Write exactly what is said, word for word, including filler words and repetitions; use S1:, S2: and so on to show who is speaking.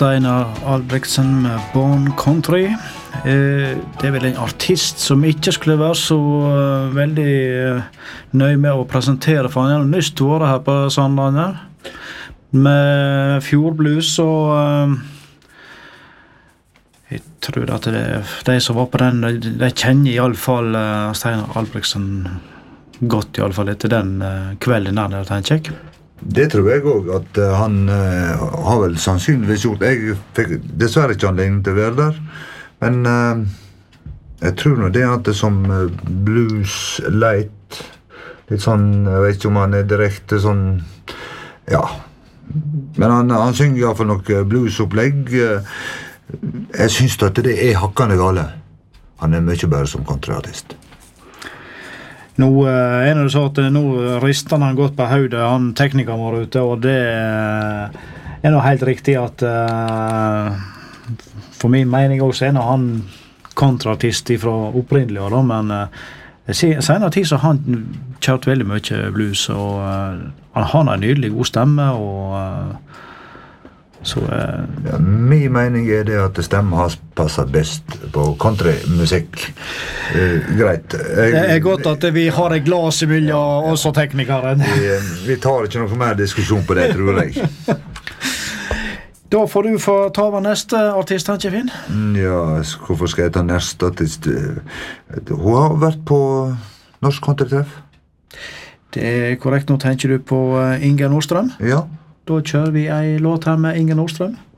S1: Steinar Albrektsen med Born Country. Eh, det er vel en artist som ikke skulle være så uh, veldig uh, nøy med å presentere, for han er nyst vært her på Sandlandet med fjordblues, og uh, jeg tror at det, de som var på den, de, de kjenner i alle fall uh, Steinar Albrektsen godt, i alle fall etter den uh, kvelden der, tenker jeg.
S2: Det tror jeg også, at uh, han uh, har vel sannsynligvis gjort. Jeg fikk dessverre ikke anledning til å være der, men uh, jeg tror nå det at det som uh, blues light, litt sånn, jeg vet ikke om han er direkte sånn, ja, men han, han synger i hvert fall noe bluesopplegg. Uh, jeg synes at det er hakkende gale. Han er mye bedre som countryartist.
S1: Nå uh, er det så at nå rister han godt på hodet, han teknikeren var ute, og det uh, er nå helt riktig at uh, for min mening også er han kontraartist fra opprinnelig, da, men uh, senere tid så har han kjørt veldig mye blues, og uh, han har en nydelig god stemme, og uh, så uh,
S2: ja, min mening er det at stemmen har passet best på countrymusikk. Uh, greit. Jeg,
S1: det er godt at vi har et glas i miljø, også teknikeren.
S2: vi, vi tar ikke noe mer diskusjon på det, tror jeg.
S1: Da får du få ta over neste artist, han ikke Finn?
S2: Ja, hvorfor skal jeg ta neste artist? Hun har vært på Norsk Countrytreff.
S1: Det er korrekt, nå tenker du på Inge Nordstrøm?
S2: Ja.
S1: Da kjører vi en låt her med Inge Nordstrøm.